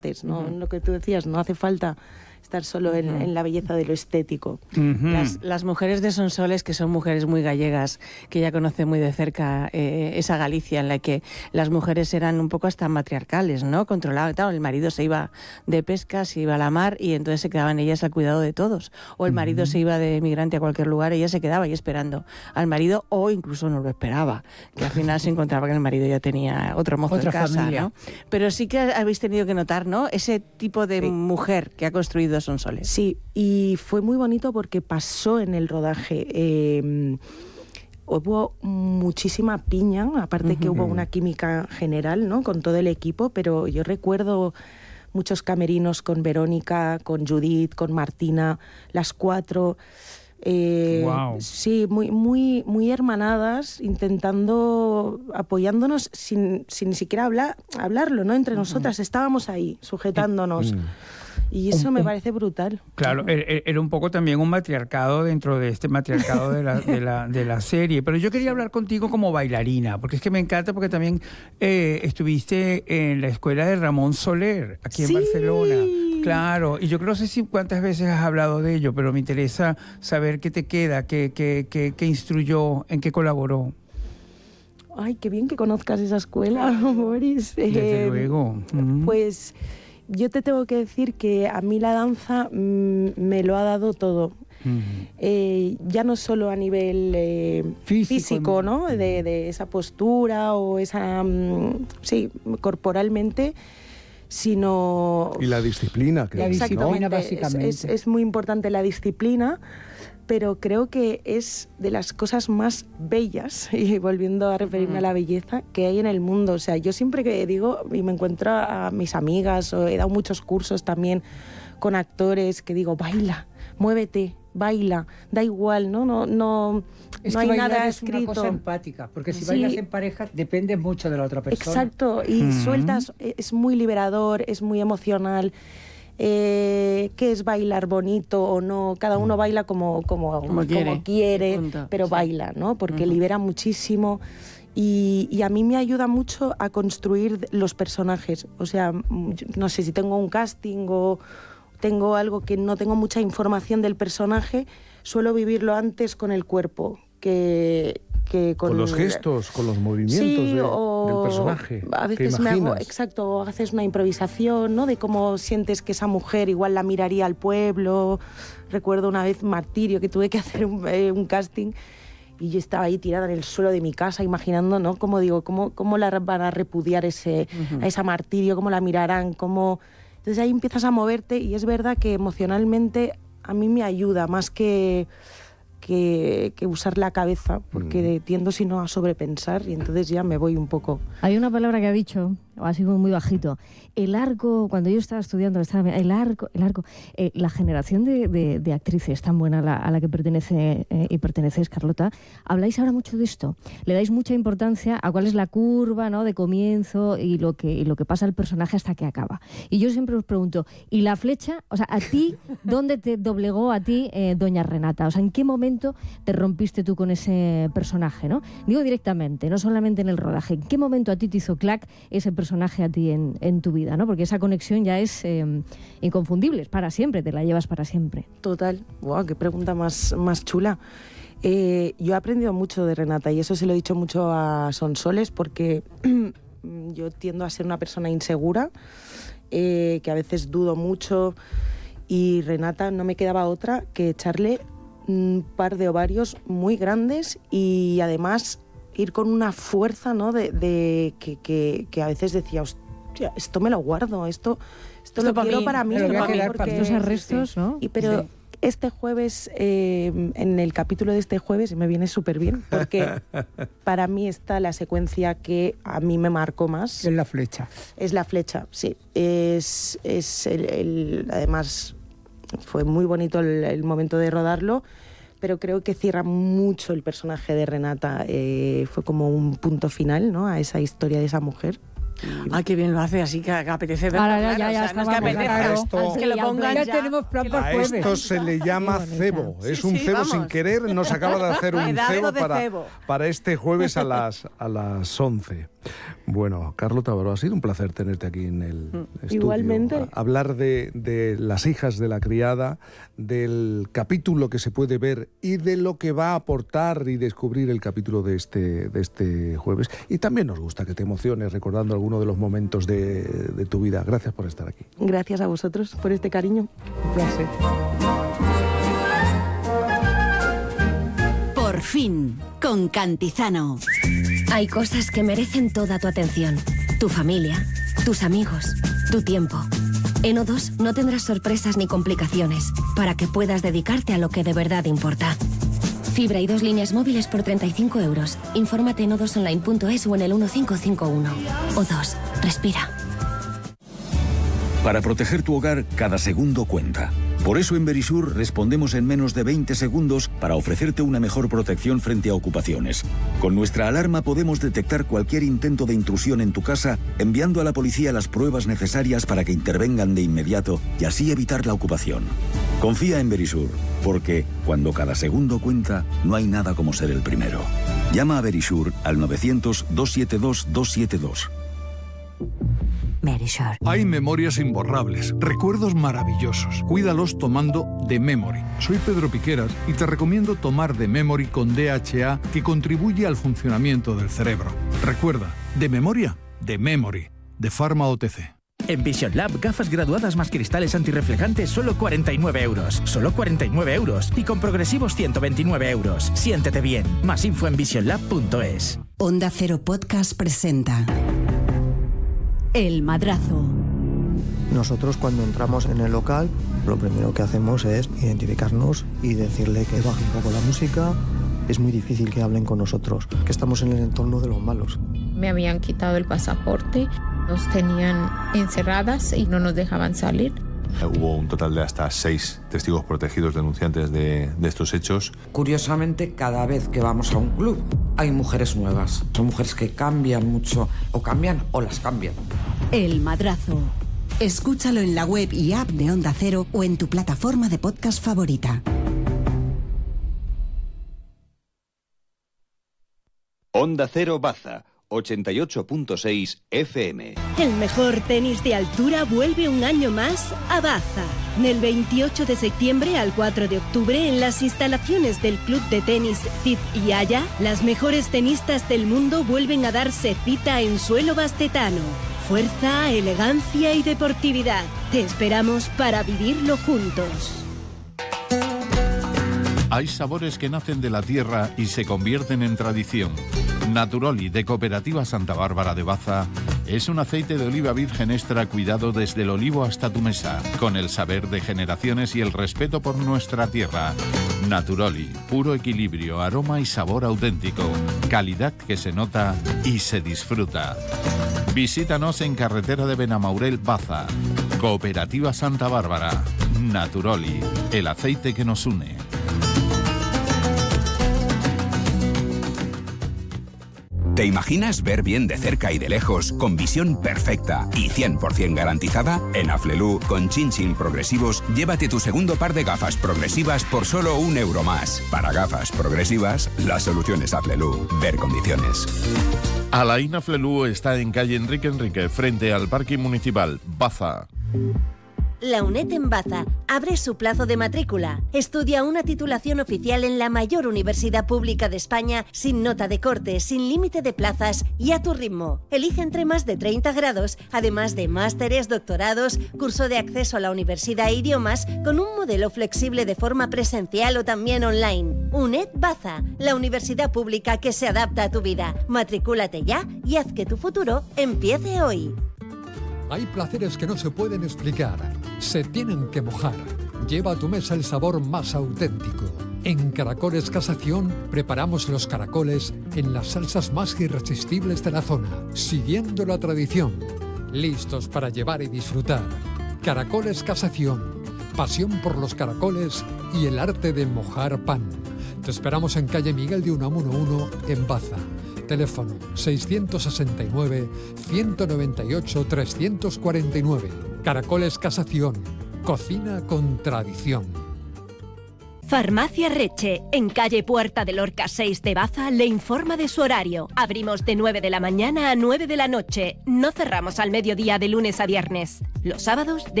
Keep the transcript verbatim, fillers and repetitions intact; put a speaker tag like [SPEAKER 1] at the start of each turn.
[SPEAKER 1] ¿no?
[SPEAKER 2] Uh-huh.
[SPEAKER 1] Lo que tú decías, no hace falta estar solo en,
[SPEAKER 2] uh-huh.
[SPEAKER 1] en la belleza de lo estético.
[SPEAKER 2] Uh-huh.
[SPEAKER 3] Las, las mujeres de Sonsoles, que son mujeres muy gallegas, que ya conoce muy de cerca eh, esa Galicia en la que las mujeres eran un poco hasta matriarcales, ¿no? Controlaban, claro, el marido se iba de pesca, se iba a la mar y entonces se quedaban ellas al cuidado de todos. O el marido uh-huh. se iba de migrante a cualquier lugar, ella se quedaba ahí esperando al marido o incluso no lo esperaba, que al final se encontraba que el marido ya tenía otro mozo
[SPEAKER 2] Otra
[SPEAKER 3] en casa,
[SPEAKER 2] familia.
[SPEAKER 3] ¿no? Pero sí que habéis tenido que notar, ¿no? Ese tipo de sí. mujer que ha construido Sonsoles.
[SPEAKER 1] Sí, y fue muy bonito porque pasó en el rodaje. Eh, hubo muchísima piña, aparte uh-huh. que hubo una química general, ¿no? Con todo el equipo, pero yo recuerdo muchos camerinos con Verónica, con Judith, con Martina, las cuatro. Eh,
[SPEAKER 2] wow.
[SPEAKER 1] Sí, muy, muy, muy hermanadas, intentando, apoyándonos sin, sin ni siquiera hablar, hablarlo, ¿no? Entre uh-huh. nosotras estábamos ahí, sujetándonos. Uh-huh. Y eso
[SPEAKER 2] un,
[SPEAKER 1] me parece brutal.
[SPEAKER 2] Claro, era un poco también un matriarcado dentro de este matriarcado de la, de la, de la serie. Pero yo quería hablar contigo como bailarina, porque es que me encanta, porque también eh, estuviste en la escuela de Ramón Soler, aquí en
[SPEAKER 1] sí.
[SPEAKER 2] Barcelona. Claro, y yo no sé si cuántas veces has hablado de ello, pero me interesa saber qué te queda, qué, qué, qué, qué instruyó, en qué colaboró.
[SPEAKER 1] Ay, qué bien que conozcas esa escuela, Boris.
[SPEAKER 2] Desde eh, luego. Uh-huh.
[SPEAKER 1] Pues yo te tengo que decir que a mí la danza mmm, me lo ha dado todo. Uh-huh. Eh, ya no solo a nivel eh, físico, físico, ¿no? De, de esa postura o esa... Um, sí, corporalmente, sino...
[SPEAKER 4] Y la disciplina. Que
[SPEAKER 2] la disciplina,
[SPEAKER 1] ¿no? Básicamente. Es, es, es muy importante la disciplina, pero creo que es de las cosas más bellas, y volviendo a referirme uh-huh. a la belleza, que hay en el mundo. O sea, yo siempre que digo, y me encuentro a mis amigas, o he dado muchos cursos también con actores, que digo, baila, muévete, baila, da igual, ¿no? No, no,
[SPEAKER 5] es
[SPEAKER 1] no
[SPEAKER 5] que
[SPEAKER 1] hay
[SPEAKER 5] bailar
[SPEAKER 1] nada
[SPEAKER 5] es
[SPEAKER 1] escrito.
[SPEAKER 5] Una cosa empática, porque si
[SPEAKER 1] sí.
[SPEAKER 5] bailas en pareja depende mucho de la otra persona.
[SPEAKER 1] Exacto, y uh-huh. sueltas, es muy liberador, es muy emocional. Eh, ¿Qué es bailar bonito o no? Cada uno baila como, como, como, como quiere, como quiere pero sí. baila, ¿no? Porque uh-huh. libera muchísimo. Y, y a mí me ayuda mucho a construir los personajes. O sea, no sé si tengo un casting o tengo algo que no tengo mucha información del personaje, suelo vivirlo antes con el cuerpo, que, que con,
[SPEAKER 4] con los gestos, con los movimientos
[SPEAKER 1] sí,
[SPEAKER 4] de,
[SPEAKER 1] o
[SPEAKER 4] del personaje.
[SPEAKER 1] A veces me hago, exacto, o haces una improvisación, ¿no? De cómo sientes que esa mujer igual la miraría al pueblo. Recuerdo una vez Martirio, que tuve que hacer un, eh, un casting y yo estaba ahí tirada en el suelo de mi casa imaginando, ¿no? Cómo digo, cómo, cómo la van a repudiar ese, uh-huh. a esa Martirio, cómo la mirarán, cómo... Entonces ahí empiezas a moverte y es verdad que emocionalmente a mí me ayuda más que, que, que usar la cabeza, porque mm. tiendo sino a sobrepensar y entonces ya me voy un poco.
[SPEAKER 6] Hay una palabra que ha dicho, así como muy bajito, el arco, cuando yo estaba estudiando, estaba, el arco, el arco, eh, la generación de, de, de actrices tan buena a la, a la que pertenece eh, y perteneces, Carlota, habláis ahora mucho de esto, le dais mucha importancia a cuál es la curva, ¿no?, de comienzo y lo que y lo que pasa al personaje hasta que acaba. Y yo siempre os pregunto, ¿y la flecha? O sea, ¿a ti dónde te doblegó a ti eh, doña Renata? O sea, ¿en qué momento te rompiste tú con ese personaje, ¿no? Digo directamente, no solamente en el rodaje. ¿En qué momento a ti te hizo clac ese personaje a ti en, en tu vida, ¿no? Porque esa conexión ya es eh, inconfundible, es para siempre, te la llevas para siempre.
[SPEAKER 1] Total. Wow, qué pregunta más, más chula. Eh, yo he aprendido mucho de Renata y eso se lo he dicho mucho a Sonsoles porque yo tiendo a ser una persona insegura, eh, que a veces dudo mucho y Renata no me quedaba otra que echarle un par de ovarios muy grandes y además ir con una fuerza, ¿no? de, de que, que, que a veces decía, hostia, esto me lo guardo, esto, esto, esto lo quiero mí, para mí,
[SPEAKER 5] esto
[SPEAKER 1] para
[SPEAKER 5] mí
[SPEAKER 1] porque
[SPEAKER 6] para estos arrestos, ¿no?
[SPEAKER 1] Y pero sí. Este jueves, eh, en el capítulo de este jueves, me viene súper bien, porque para mí está la secuencia que a mí me marcó más.
[SPEAKER 5] Es la flecha.
[SPEAKER 1] Es la flecha, sí. Es, es el, el, además, fue muy bonito el, el momento de rodarlo, pero creo que cierra mucho el personaje de Renata. Eh, fue como un punto final, ¿no?, a esa historia de esa mujer.
[SPEAKER 3] Ah, qué bien lo hace, así que, que apetece verlo.
[SPEAKER 6] Ahora,
[SPEAKER 3] claro,
[SPEAKER 6] ya, ya,
[SPEAKER 3] o sea, no es que apetezca,
[SPEAKER 4] claro. Esto,
[SPEAKER 3] es que lo pongan ya.
[SPEAKER 5] Ya tenemos plan para
[SPEAKER 4] a
[SPEAKER 5] jueves.
[SPEAKER 4] esto se le llama cebo. Es
[SPEAKER 3] sí,
[SPEAKER 4] un
[SPEAKER 3] sí,
[SPEAKER 4] cebo
[SPEAKER 3] vamos.
[SPEAKER 4] sin querer. Nos acaba de hacer un
[SPEAKER 3] Pedazo
[SPEAKER 4] cebo
[SPEAKER 3] de
[SPEAKER 4] para,
[SPEAKER 3] cebo.
[SPEAKER 4] para este jueves a las, a las once. Bueno, Carlota Baró, ha sido un placer tenerte aquí en el mm. estudio.
[SPEAKER 1] Igualmente.
[SPEAKER 4] A, hablar de, de Las hijas de la criada, del capítulo que se puede ver y de lo que va a aportar y descubrir el capítulo de este, de este jueves. Y también nos gusta que te emociones recordando alguno de los momentos de, de tu vida. Gracias por estar aquí.
[SPEAKER 1] Gracias a vosotros por este cariño. Un placer.
[SPEAKER 7] Por fin, con Cantizano. Hay cosas que merecen toda tu atención. Tu familia, tus amigos, tu tiempo. En O dos no tendrás sorpresas ni complicaciones para que puedas dedicarte a lo que de verdad importa. Fibra y dos líneas móviles por treinta y cinco euros. Infórmate en o dos online punto es o en el uno cinco cinco uno. O dos, respira.
[SPEAKER 8] Para proteger tu hogar, cada segundo cuenta. Por eso en Verisur respondemos en menos de veinte segundos para ofrecerte una mejor protección frente a ocupaciones. Con nuestra alarma podemos detectar cualquier intento de intrusión en tu casa, enviando a la policía las pruebas necesarias para que intervengan de inmediato y así evitar la ocupación. Confía en Verisur, porque cuando cada segundo cuenta, no hay nada como ser el primero. Llama a Verisur al novecientos, doscientos setenta y dos, doscientos setenta y dos.
[SPEAKER 9] Verisur. Hay memorias imborrables, recuerdos maravillosos. Cuídalos tomando The Memory. Soy Pedro Piqueras y te recomiendo tomar The Memory con D H A, que contribuye al funcionamiento del cerebro. Recuerda, de memoria, The Memory, de Pharma O T C.
[SPEAKER 10] En Vision Lab, gafas graduadas más cristales antirreflejantes, solo cuarenta y nueve euros. Solo cuarenta y nueve euros. Y con progresivos ciento veintinueve euros. Siéntete bien. Más info en vision lab punto es.
[SPEAKER 7] Onda Cero Podcast presenta El Madrazo.
[SPEAKER 11] Nosotros cuando entramos en el local, lo primero que hacemos es identificarnos y decirle que baje un poco la música. Es muy difícil que hablen con nosotros, que estamos en el entorno de los malos.
[SPEAKER 12] Me habían quitado el pasaporte, nos tenían encerradas y no nos dejaban salir.
[SPEAKER 13] Hubo un total de hasta seis testigos protegidos denunciantes de, de estos hechos.
[SPEAKER 14] Curiosamente, cada vez que vamos a un club hay mujeres nuevas. Son mujeres que cambian mucho, o cambian o las cambian.
[SPEAKER 7] El Madrazo. Escúchalo en la web y app de Onda Cero o en tu plataforma de podcast favorita.
[SPEAKER 15] Onda Cero Baza, ochenta y ocho punto seis F M.
[SPEAKER 16] El mejor tenis de altura vuelve un año más a Baza. Del veintiocho de septiembre al cuatro de octubre, en las instalaciones del Club de Tenis Cid y Haya, las mejores tenistas del mundo vuelven a darse cita en suelo bastetano. Fuerza, elegancia y deportividad. Te esperamos para vivirlo juntos.
[SPEAKER 17] Hay sabores que nacen de la tierra y se convierten en tradición. Naturoli, de Cooperativa Santa Bárbara de Baza, es un aceite de oliva virgen extra cuidado desde el olivo hasta tu mesa, con el saber de generaciones y el respeto por nuestra tierra. Naturoli, puro equilibrio, aroma y sabor auténtico, calidad que se nota y se disfruta. Visítanos en carretera de Benamaurel, Baza. Cooperativa Santa Bárbara. Naturoli, el aceite que nos une.
[SPEAKER 18] ¿Te imaginas ver bien de cerca y de lejos, con visión perfecta y cien por ciento garantizada? En Aflelu, con Chin Chin Progresivos, llévate tu segundo par de gafas progresivas por solo un euro más. Para gafas progresivas, la solución es Aflelu. Ver condiciones.
[SPEAKER 17] Alain Aflelu está en calle Enrique Enrique, frente al Parque Municipal, Baza.
[SPEAKER 16] La UNED en Baza abre su plazo de matrícula. Estudia una titulación oficial en la mayor universidad pública de España, sin nota de corte, sin límite de plazas y a tu ritmo. Elige entre más de treinta grados, además de másteres, doctorados, curso de acceso a la universidad e idiomas, con un modelo flexible de forma presencial o también online. UNED Baza, la universidad pública que se adapta a tu vida. Matricúlate ya y haz que tu futuro empiece hoy.
[SPEAKER 19] Hay placeres que no se pueden explicar, se tienen que mojar. Lleva a tu mesa el sabor más auténtico. En Caracoles Casación preparamos los caracoles en las salsas más irresistibles de la zona, siguiendo la tradición. Listos para llevar y disfrutar. Caracoles Casación, pasión por los caracoles y el arte de mojar pan. Te esperamos en calle Miguel de Unamuno en Baza. Teléfono seiscientos sesenta y nueve, ciento noventa y ocho, trescientos cuarenta y nueve. Caracoles Casación. Cocina con tradición.
[SPEAKER 20] Farmacia Reche, en calle Puerta de Lorca seis de Baza, le informa de su horario. Abrimos de nueve de la mañana a nueve de la noche. No cerramos al mediodía de lunes a viernes. Los sábados de